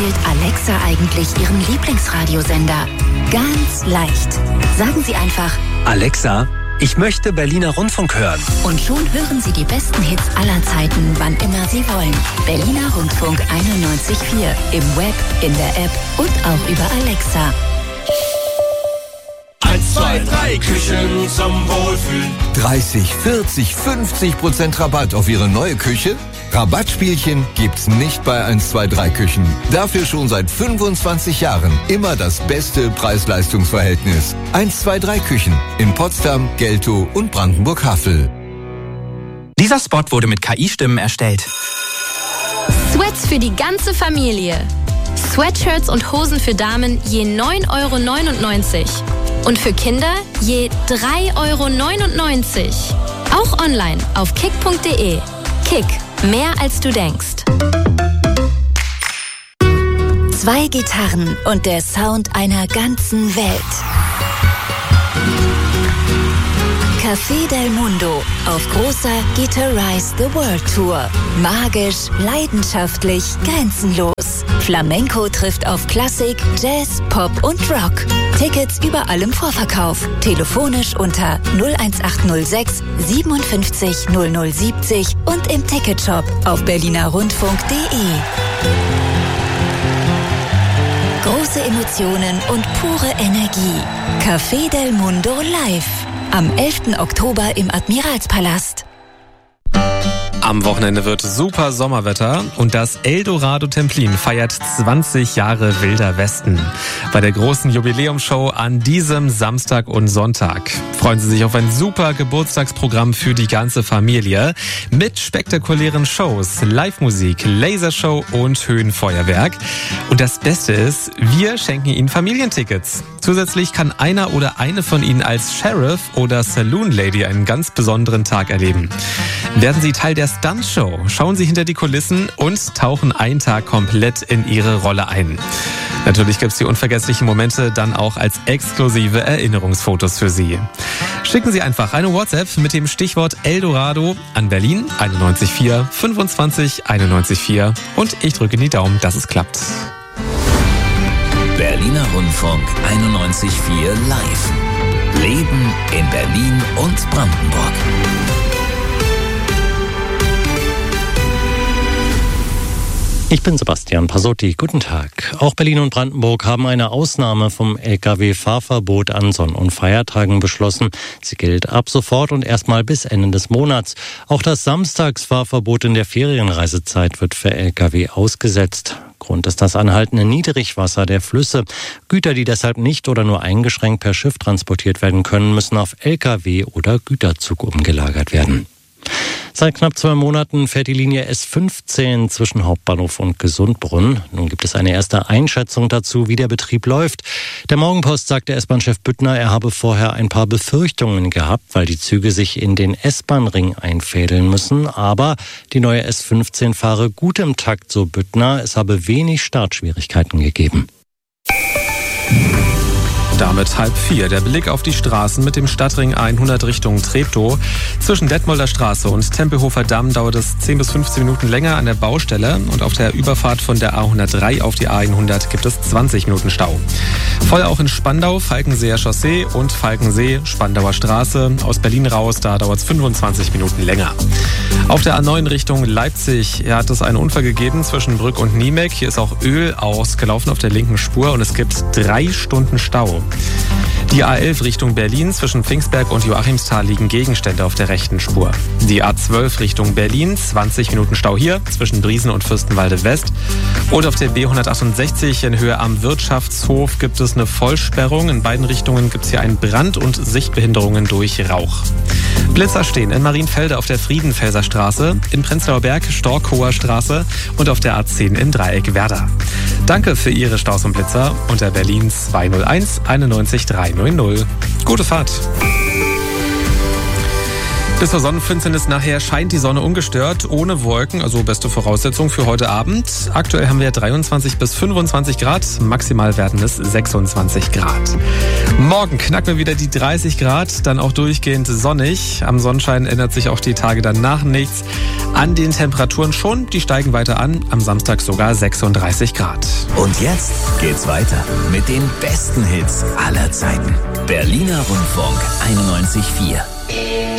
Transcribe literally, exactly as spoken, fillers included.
stellt Alexa eigentlich Ihren Lieblingsradiosender? Ganz leicht. Sagen Sie einfach: Alexa, ich möchte Berliner Rundfunk hören. Und schon hören Sie die besten Hits aller Zeiten, wann immer Sie wollen. Berliner Rundfunk einundneunzig Komma vier. Im Web, in der App und auch über Alexa. eins, zwei, drei Küchen zum Wohlfühlen. dreißig, vierzig, fünfzig Prozent Rabatt auf Ihre neue Küche? Rabattspielchen gibt's nicht bei eins, zwei, drei Küchen. Dafür schon seit fünfundzwanzig Jahren immer das beste Preis-Leistungs-Verhältnis. eins, zwei, drei Küchen in Potsdam, Geltow und Brandenburg-Havel. Dieser Spot wurde mit K I-Stimmen erstellt. Sweats für die ganze Familie. Sweatshirts und Hosen für Damen je neun Euro neunundneunzig. Und für Kinder je drei Euro neunundneunzig. Auch online auf kick punkt de. Kick, mehr als du denkst. Zwei Gitarren und der Sound einer ganzen Welt. Café del Mundo auf großer Guitarize the World Tour. Magisch, leidenschaftlich, grenzenlos. Flamenco trifft auf Klassik, Jazz, Pop und Rock. Tickets überall im Vorverkauf. Telefonisch unter null eins acht null sechs siebenundfünfzig null null siebzig und im Ticketshop auf berliner rundfunk punkt de. Große Emotionen und pure Energie. Café del Mundo live. Am elften Oktober im Admiralspalast. Am Wochenende wird super Sommerwetter und das Eldorado Templin feiert zwanzig Jahre Wilder Westen. Bei der großen Jubiläumsshow an diesem Samstag und Sonntag freuen Sie sich auf ein super Geburtstagsprogramm für die ganze Familie mit spektakulären Shows, Live-Musik, Lasershow und Höhenfeuerwerk. Und das Beste ist, wir schenken Ihnen Familientickets. Zusätzlich kann einer oder eine von Ihnen als Sheriff oder Saloon Lady einen ganz besonderen Tag erleben. Werden Sie Teil der Stuntshow, schauen Sie hinter die Kulissen und tauchen einen Tag komplett in Ihre Rolle ein. Natürlich gibt es die unvergesslichen Momente dann auch als exklusive Erinnerungsfotos für Sie. Schicken Sie einfach eine WhatsApp mit dem Stichwort Eldorado an Berlin einundneunzig vier fünfundzwanzig einundneunzig vier und ich drücke die Daumen, dass es klappt. Berliner Rundfunk einundneunzig Komma vier live. Leben in Berlin und Brandenburg. Ich bin Sebastian Pasotti. Guten Tag. Auch Berlin und Brandenburg haben eine Ausnahme vom L K W-Fahrverbot an Sonn- und Feiertagen beschlossen. Sie gilt ab sofort und erstmal bis Ende des Monats. Auch das Samstagsfahrverbot in der Ferienreisezeit wird für L K W ausgesetzt. Grund ist das anhaltende Niedrigwasser der Flüsse. Güter, die deshalb nicht oder nur eingeschränkt per Schiff transportiert werden können, müssen auf L K W oder Güterzug umgelagert werden. Seit knapp zwei Monaten fährt die Linie S fünfzehn zwischen Hauptbahnhof und Gesundbrunn. Nun gibt es eine erste Einschätzung dazu, wie der Betrieb läuft. Der Morgenpost sagte S-Bahn-Chef Büttner, er habe vorher ein paar Befürchtungen gehabt, weil die Züge sich in den S-Bahn-Ring einfädeln müssen. Aber die neue S fünfzehn fahre gut im Takt, so Büttner. Es habe wenig Startschwierigkeiten gegeben. Damit halb vier. Der Blick auf die Straßen mit dem Stadtring hundert Richtung Treptow. Zwischen Detmolder Straße und Tempelhofer Damm dauert es zehn bis fünfzehn Minuten länger an der Baustelle. Und auf der Überfahrt von der A hundertdrei auf die A hundert gibt es zwanzig Minuten Stau. Voll auch in Spandau, Falkenseer Chaussee und Falkensee, Spandauer Straße. Aus Berlin raus, da dauert es fünfundzwanzig Minuten länger. Auf der A neun Richtung Leipzig hier hat es einen Unfall gegeben zwischen Brück und Niemek. Hier ist auch Öl ausgelaufen auf der linken Spur und es gibt drei Stunden Stau. Die A elf Richtung Berlin zwischen Pfingstberg und Joachimsthal liegen Gegenstände auf der rechten Spur. Die A zwölf Richtung Berlin, zwanzig Minuten Stau hier zwischen Briesen und Fürstenwalde West. Und auf der B hundertachtundsechzig in Höhe am Wirtschaftshof gibt es eine Vollsperrung. In beiden Richtungen gibt es hier einen Brand und Sichtbehinderungen durch Rauch. Blitzer stehen in Marienfelde auf der Friedenfelser Straße, in Prenzlauer Berg Storkower Straße und auf der A zehn im Dreieck Werder. Danke für Ihre Staus und Blitzer unter Berlin zwei null eins einundneunzig drei null null. Gute Fahrt! Bis zur Sonnenfinsternis nachher scheint die Sonne ungestört, ohne Wolken, also beste Voraussetzung für heute Abend. Aktuell haben wir dreiundzwanzig bis fünfundzwanzig Grad, maximal werden es sechsundzwanzig Grad. Morgen knacken wir wieder die dreißig Grad, dann auch durchgehend sonnig. Am Sonnenschein ändert sich auch die Tage danach nichts. An den Temperaturen schon, die steigen weiter an, am Samstag sogar sechsunddreißig Grad. Und jetzt geht's weiter mit den besten Hits aller Zeiten. Berliner Rundfunk einundneunzig Komma vier.